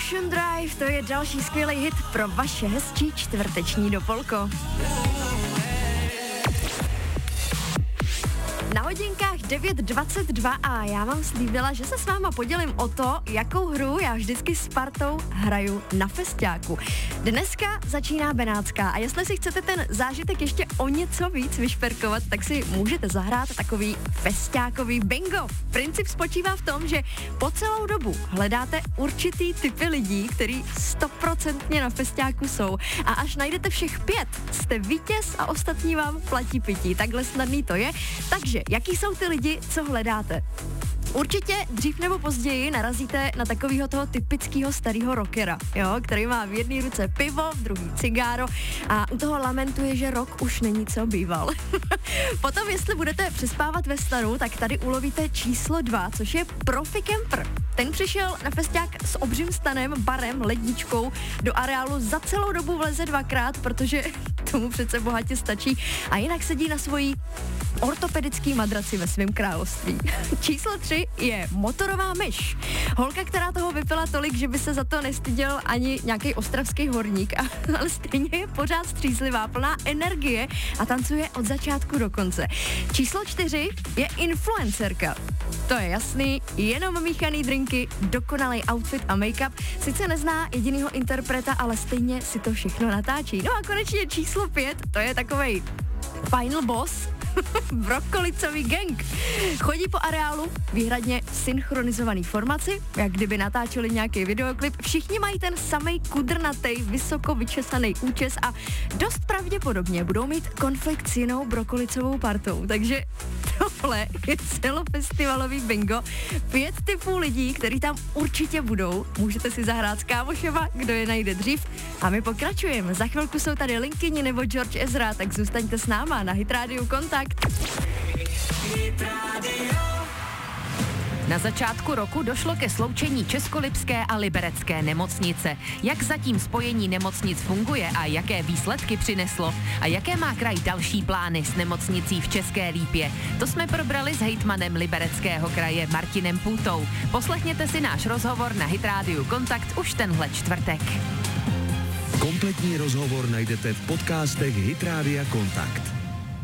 Ocean Drive, to je další skvělý hit pro vaše hezčí čtvrteční dopoledne. Na hodinkách 9:22 a já vám slíbila, že se s váma podělím o to, jakou hru já vždycky s partou hraju na festiáku. Dneska začíná Benátská a jestli si chcete ten zážitek ještě o něco víc vyšperkovat, tak si můžete zahrát takový festiákový bingo. Princip spočívá v tom, že po celou dobu hledáte určitý typy lidí, který 100% na festiáku jsou a až najdete všech 5, jste vítěz a ostatní vám platí pití. Takhle snadný to je. Takže jaký jsou ty lidi, co hledáte? Určitě dřív nebo později narazíte na takového toho typického starého rockera, jo, který má v jedné ruce pivo, v druhý cigáro a u toho lamentuje, že rock už není co býval. Potom, jestli budete přespávat ve stanu, tak tady ulovíte číslo 2, což je profi kemper. Ten přišel na festiák s obřím stanem, barem, ledničkou, do areálu za celou dobu vleze 2krát, protože tomu přece bohatě stačí a jinak sedí na svojí ortopedický madraci ve svém království. Číslo 3 je motorová myš. Holka, která toho vypila tolik, že by se za to nestyděl ani nějaký ostravský horník, ale stejně je pořád střízlivá, plná energie a tancuje od začátku do konce. Číslo 4 je influencerka. To je jasný, jenom míchaný drinky, dokonalý outfit a make-up. Sice nezná jedinýho interpreta, ale stejně si to všechno natáčí. No a konečně číslo 5, to je takovej final boss, brokolicový gang. Chodí po areálu výhradně v synchronizovaný formaci, jak kdyby natáčeli nějaký videoklip. Všichni mají ten samej kudrnatej, vysoko vyčesaný účes a dost pravděpodobně budou mít konflikt s jinou brokolicovou partou. Takže tohle je celofestivalový bingo. 5 typů lidí, který tam určitě budou. Můžete si zahrát s kámošema, kdo je najde dřív. A my pokračujeme. Za chvilku jsou tady Linkyni nebo George Ezra, tak zůstaňte s náma na Hit Radio Kontakt. Na začátku roku došlo ke sloučení Českolipské a Liberecké nemocnice. Jak zatím spojení nemocnic funguje a jaké výsledky přineslo? A jaké má kraj další plány s nemocnicí v České Lípě? To jsme probrali s hejtmanem Libereckého kraje Martinem Půtou. Poslechněte si náš rozhovor na Hit Radio Kontakt už tenhle čtvrtek. Kompletní rozhovor najdete v podcastech Hit Radio Kontakt.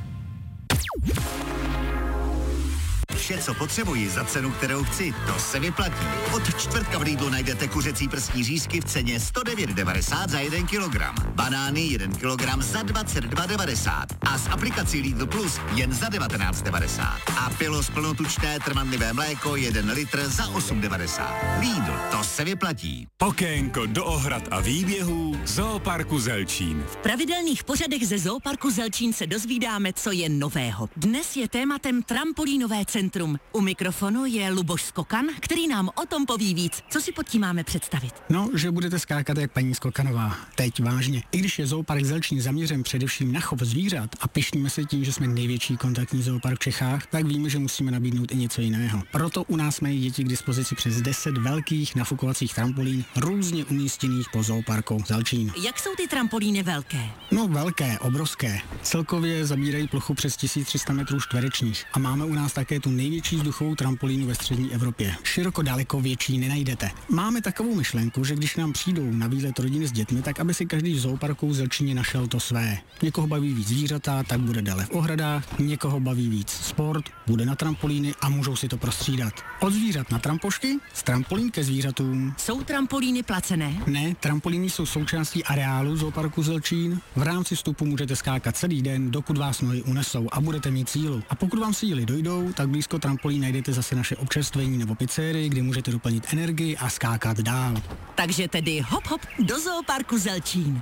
Vše, co potřebuji za cenu, kterou chci, to se vyplatí. Od čtvrtka v Lidlu najdete kuřecí prsní řízky v ceně 109,90 za 1 kilogram. Banány 1 kilogram za 22,90 a s aplikací Lidl Plus jen za 19,90. A Pilos plnotučné trvanlivé mléko 1 litr za 8,90. Lidl, to se vyplatí. Okénko do ohrad a výběhů Zooparku Zelčín. V pravidelných pořadech ze Zooparku Zelčín se dozvídáme, co je nového. Dnes je tématem trampolínové centrum. U mikrofonu je Luboš Skokan, který nám o tom poví víc. Co si pod tím máme představit? No, že budete skákat jak paní Skokanová. Teď vážně. I když je Zoopark Zelčín zaměřen především na chov zvířat a pyšníme se tím, že jsme největší kontaktní zoopark v Čechách, tak víme, že musíme nabídnout i něco jiného. Proto u nás mají děti k dispozici přes 10 velkých nafukovacích trampolín, různě umístěných po Zooparku Zelčín. Jak jsou ty trampolíny velké? No velké, obrovské. Celkově zabírají plochu přes 1300 metrů čtverečních a máme u nás také tu největší vzduchovou trampolínu ve střední Evropě. Široko daleko větší nenajdete. Máme takovou myšlenku, že když nám přijdou na výlet rodiny s dětmi, tak aby si každý v Zooparku Zelčíně našel to své. Někoho baví víc zvířata, tak bude dále v ohradách, někoho baví víc sport, bude na trampolíny a můžou si to prostřídat. Od zvířat na trampošky, z trampolín ke zvířatům. Jsou trampolíny placené? Ne, trampolíny jsou součástí areálu Zooparku Zelčín. V rámci vstupu můžete skákat celý den, dokud vás nohy unesou a budete mít sílu. A pokud vám síly dojdou, tak blízko trampolín najdete zase naše občerstvení nebo pizzerii, kde můžete doplnit energii a skákat dál. Takže tedy hop hop do Zooparku Zelčín.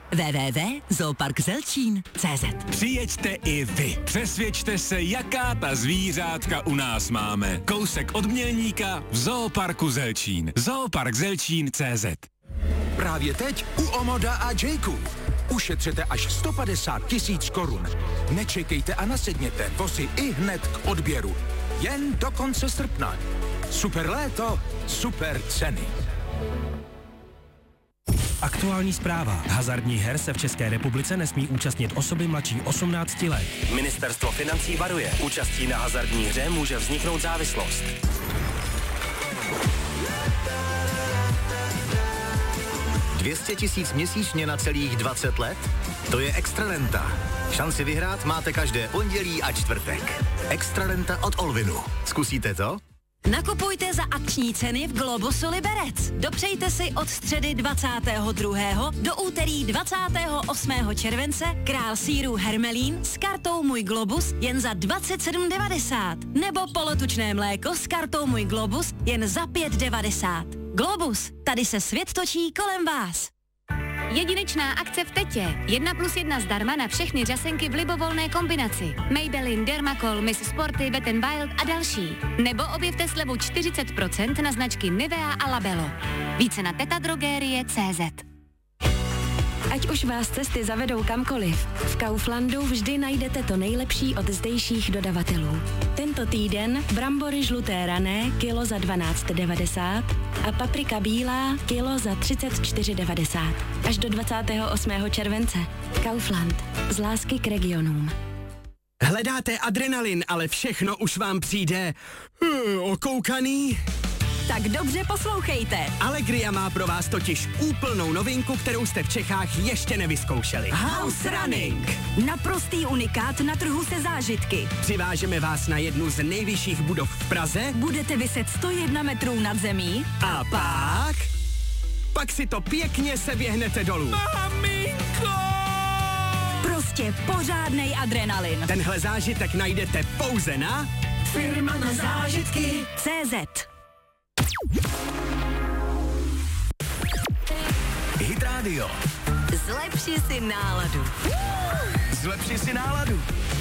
www.zooparkzelčín.cz. Přijeďte i vy. Přesvědčte se, jaká ta zvířátka u nás máme. Kousek od Mělníka v Zooparku Zelčín. Zooparkzelčín.cz. Právě teď u Omoda a Jayku. Ušetřete až 150 000 korun. Nečekejte a nasedněte vozy i hned k odběru. Jen do konce srpna. Super léto, super ceny. Aktuální zpráva. Hazardních her se v České republice nesmí účastnit osoby mladší 18 let. Ministerstvo financí varuje. Účastí na hazardní hře může vzniknout závislost. 200 000 měsíčně na celých 20 let? To je Extrarenta. Šanci vyhrát máte každé pondělí a čtvrtek. Extrarenta od Olvinu. Zkusíte to? Nakupujte za akční ceny v Globusu Liberec. Dopřejte si od středy 22. do úterý 28. července král sýrů Hermelín s kartou Můj Globus jen za 27,90. Nebo polotučné mléko s kartou Můj Globus jen za 5,90. Globus, tady se svět točí kolem vás. Jedinečná akce v Tetě. 1+1 zdarma na všechny řasenky v libovolné kombinaci. Maybelline, Dermacol, Miss Sporty, Wet n Wild a další. Nebo objevte slevu 40% na značky Nivea a Labello. Více na tetadrogerie.cz. Ať už vás cesty zavedou kamkoliv, v Kauflandu vždy najdete to nejlepší od zdejších dodavatelů. Tento týden brambory žluté rané kilo za 12,90 a paprika bílá kilo za 34,90. Až do 28. července. Kaufland. Z lásky k regionům. Hledáte adrenalin, ale všechno už vám přijde okoukaný? Tak dobře poslouchejte. Allegria má pro vás totiž úplnou novinku, kterou jste v Čechách ještě nevyzkoušeli. House Running. Naprostý unikát na trhu se zážitky. Přivážeme vás na jednu z nejvyšších budov v Praze. Budete viset 101 metrů nad zemí. A pak si to pěkně seběhnete dolů. Maminko! Prostě pořádnej adrenalin. Tenhle zážitek najdete pouze na Firma na zážitky CZ. Hit Radio. Zlepši si náladu. Zlepši si náladu.